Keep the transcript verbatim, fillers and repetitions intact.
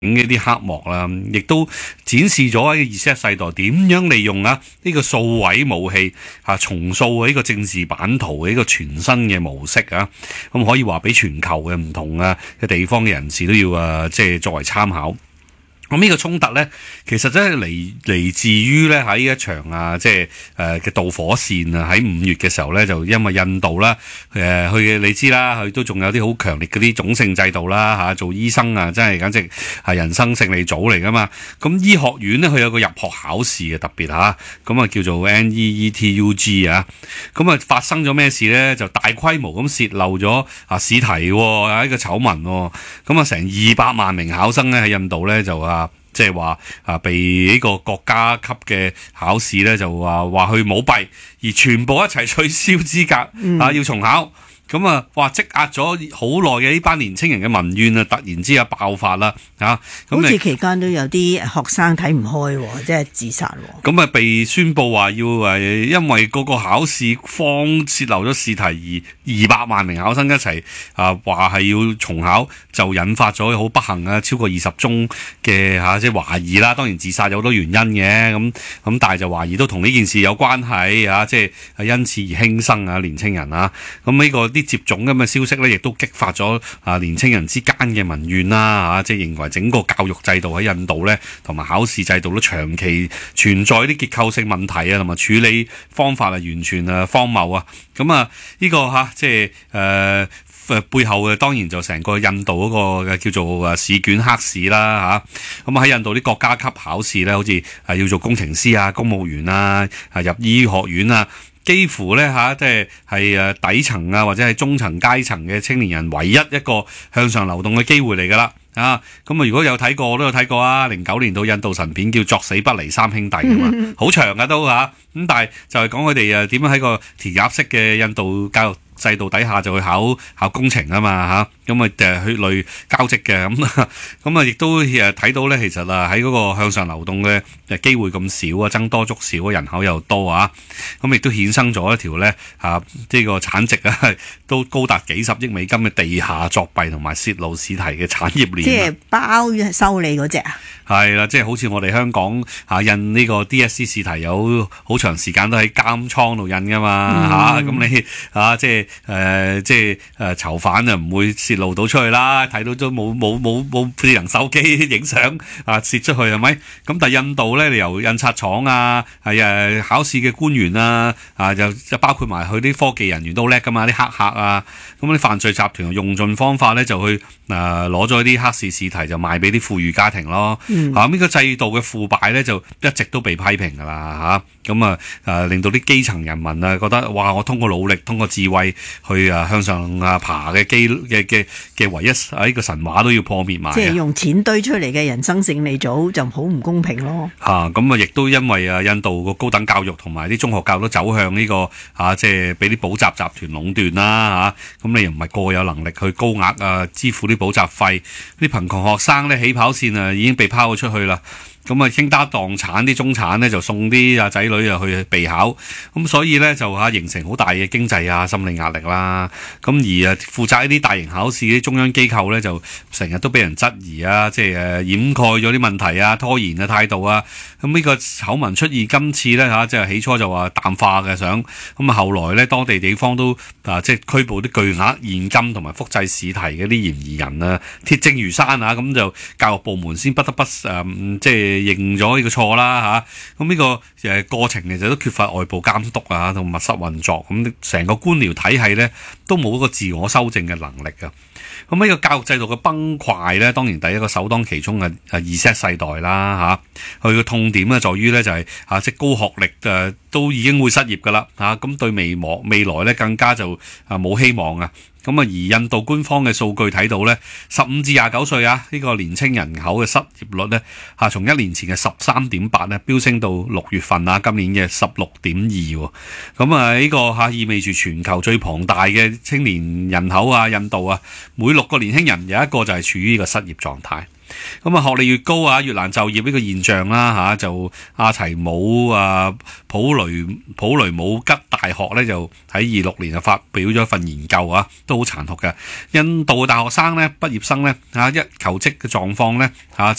嘅啲黑幕啦，亦都展示咗喺 Z 世代點樣利用啊呢個數位武器啊重塑呢個政治版圖嘅呢個全新嘅模式啊，咁可以話俾全球嘅唔同啊嘅地方嘅人士都要啊即係作為參考。咁呢個衝突咧，其實真係嚟嚟自於咧喺一場啊，即係誒嘅導火線啊，喺五月嘅時候咧，就因為印度啦，誒佢嘅你知啦，佢都仲有啲好強烈嗰啲種姓制度啦嚇，做醫生啊，真係簡直係人生勝利組嚟噶嘛。咁醫學院咧，佢有個入學考試嘅特別嚇，咁啊叫做 N E E T U G 啊，咁啊發生咗咩事咧？就大規模咁泄漏咗啊試題喎，啊一個醜聞喎，咁啊成二百萬名考生咧喺印度咧就啊〜即係話啊，被呢個國家級嘅考試咧，就話話佢舞弊，而全部一齊取消資格、嗯、啊，要重考。咁啊，話積壓咗好耐嘅呢班年青人嘅民怨啊，突然之間爆發啦嚇！ 好似期間都有啲學生睇唔開，即係自殺。 咁啊，被宣佈話要誒，因為嗰個考試方泄漏咗試題，而二百萬名考生一齊啊話係要重考，就引發咗好不幸啊，超過二十宗嘅嚇，即係懷疑啦。當然自殺有好多原因嘅，咁咁但係就懷疑都同呢件事有關係嚇，即係因此而輕生啊年青人啊，咁呢個啲接種咁嘅消息咧，亦都激發咗啊年青人之間嘅民怨啦嚇，即係認為整個教育制度喺印度咧，同埋考試制度都長期存在啲結構性問題啊，同埋處理方法啊完全啊荒謬啊，咁啊呢個嚇即係誒誒背後嘅當然就成個印度嗰個嘅叫做誒試卷黑市啦嚇，咁喺印度啲國家級考試咧，好似係要做工程師啊、公務員啊、啊入醫學院啊。幾乎咧嚇，即係係誒底層啊，或者係中層階層嘅青年人唯一一個向上流動嘅機會嚟㗎啦啊！咁啊，如果有睇過，我都有睇過啊。零九年到印度神片叫《作死不離三兄弟》㗎嘛，好長㗎都嚇。咁但係就係講佢哋誒點樣喺個填鴨式嘅印度教育制度底下就去考考工程啊嘛嚇，咁啊誒血淚交織嘅咁，咁啊亦都誒睇到咧，其實啊喺嗰個向上流動嘅誒機會咁少啊，僧多粥少，人口又多啊，咁亦都衍生咗一條咧嚇呢個產值啊都高達幾十億美金嘅地下作弊同埋泄露試題嘅產業鏈。 即係包收你嗰隻啊？ 係啦，即係好似我哋香港嚇印呢個 D S C 試題有好長時間都喺監倉度印噶嘛嚇，咁、嗯啊、你嚇即係誒即係誒囚犯就唔會泄露到出去啦，睇到都冇冇冇冇智能手機影相啊泄出去係咪？咁但係印度咧，你由印刷廠啊係誒考試嘅官員啊啊就就包括埋佢啲科技人員都叻噶嘛，啲黑客啊，咁啲犯罪集團用盡方法咧就去誒攞咗啲黑試試題就賣俾啲富裕家庭咯。嗯嚇！呢個制度嘅腐敗咧，就一直都被批評㗎啦嚇。咁啊誒，令到啲基層人民啊覺得哇！我通過努力、通過智慧去啊向上啊爬嘅基嘅嘅嘅唯一喺呢個神話都要破滅埋。即係用錢堆出嚟嘅人生勝利組就好唔公平咯。 嚇！咁啊，亦都因為啊印度個高等教育同埋啲中學教育都走向呢個嚇，即係俾啲補習集團壟斷啦嚇。咁你又唔係個個有能力去高額啊支付啲補習費，啲貧窮學生咧起跑線啊已經被拋出去啦，咁啊傾家蕩產啲中產咧就送啲啊仔女啊去備考，咁所以咧就嚇形成好大嘅經濟啊心理壓力啦。咁而啊負責一啲大型考試啲中央機構咧就成日都俾人質疑啊，即係誒掩蓋咗啲問題啊、拖延嘅態度啊。咁呢個醜聞出現今次咧嚇，即係起初就話淡化嘅想，咁啊後來咧當地地方都啊即係拘捕啲巨額現金同埋複製試題嘅啲嫌疑人啊，鐵證如山啊，咁就教育部門先不得不誒、嗯、即係認咗呢個錯啦嚇。咁呢個誒過程其實都缺乏外部監督啊，同密室運作，咁成個官僚體系咧都冇一個自我修正嘅能力啊。咁呢個教育制度嘅崩壞咧，當然第一個首當其衝嘅係 Z 世代啦嚇。佢嘅痛點咧在於咧就係嚇即係高學歷誒都已經會失業㗎啦嚇，咁對未望未來咧更加就啊冇希望啊。咁啊，而印度官方嘅數據睇到咧，十五至廿九歲啊，呢個年青人口嘅失業率咧，嚇從一年前嘅十三點八咧，飆升到六月份啊，今年嘅十六點二喎。咁啊，呢個嚇意味住全球最龐大嘅青年人口啊，印度啊，每六個年輕人有一個就係處於呢個失業狀態。咁啊，學歷越高啊，越難就業呢個現象啦嚇，就阿齊姆啊普雷普雷姆吉大學咧就喺二六年就發表咗一份研究啊，都好殘酷嘅。印度嘅大學生咧，畢業生咧嚇一求職嘅狀況咧嚇